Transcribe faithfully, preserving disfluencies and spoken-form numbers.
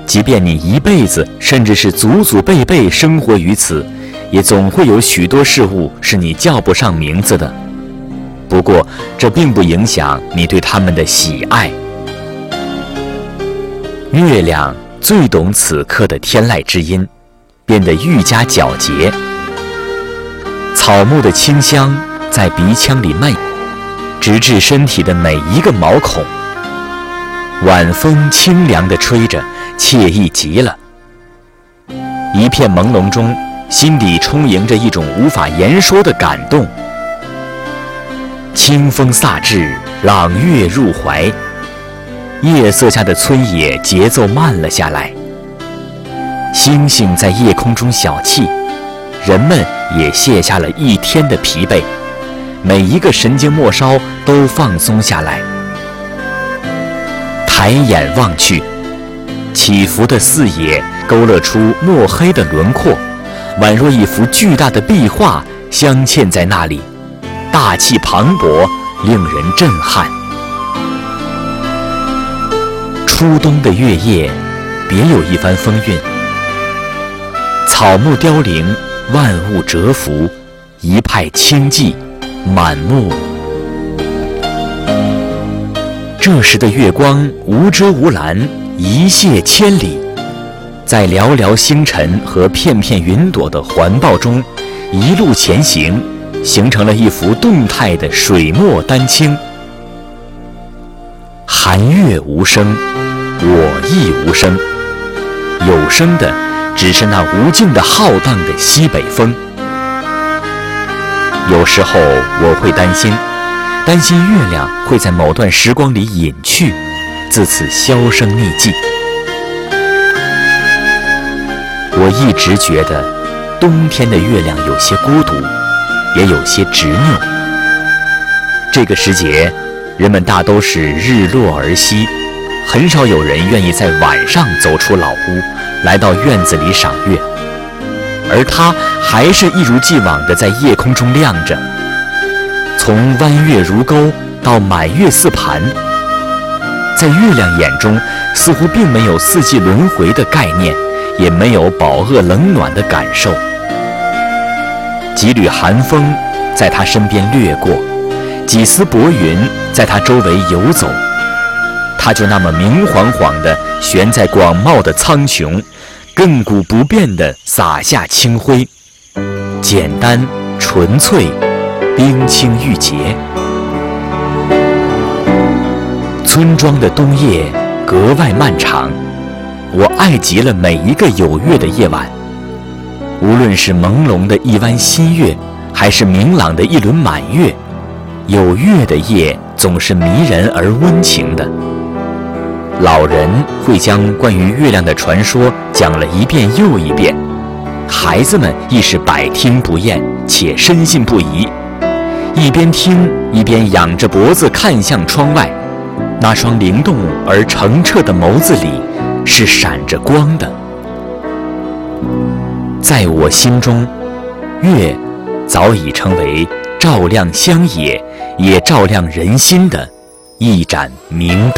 即便你一辈子，甚至是祖祖辈辈生活于此，也总会有许多事物是你叫不上名字的。不过，这并不影响你对它们的喜爱。月亮最懂此刻的天籁之音，变得愈加皎洁。草木的清香在鼻腔里蔓延，直至身体的每一个毛孔。晚风清凉地吹着，惬意极了。一片朦胧中，心底充盈着一种无法言说的感动。清风飒至，朗月入怀，夜色下的村野节奏慢了下来。星星在夜空中小憩，人们也卸下了一天的疲惫，每一个神经末梢都放松下来。抬眼望去，起伏的四野勾勒出墨黑的轮廓，宛若一幅巨大的壁画镶嵌在那里，大气磅礴，令人震撼。初冬的月夜别有一番风韵，草木凋零，万物蛰伏，一派清寂，满目。这时的月光无遮无拦，一泻千里，在寥寥星辰和片片云朵的环抱中，一路前行，形成了一幅动态的水墨丹青。寒月无声，我亦无声，有声的只是那无尽的浩荡的西北风。有时候我会担心担心月亮会在某段时光里隐去，自此销声匿迹。我一直觉得冬天的月亮有些孤独，也有些执拗。这个时节，人们大都是日落而息，很少有人愿意在晚上走出老屋，来到院子里赏月，而它还是一如既往地在夜空中亮着。从弯月如钩到满月似盘，在月亮眼中，似乎并没有四季轮回的概念，也没有饱饿冷暖的感受。几缕寒风在他身边掠过，几丝薄云在他周围游走，他就那么明晃晃地悬在广袤的苍穹，亘古不变地洒下清辉，简单纯粹，冰清玉洁。村庄的冬夜格外漫长，我爱极了每一个有月的夜晚。无论是朦胧的一弯新月，还是明朗的一轮满月，有月的夜总是迷人而温情的。老人会将关于月亮的传说讲了一遍又一遍，孩子们亦是百听不厌，且深信不疑。一边听一边仰着脖子看向窗外，那双灵动而澄澈的眸子里是闪着光的。在我心中，月早已成为照亮乡野也照亮人心的一盏明灯。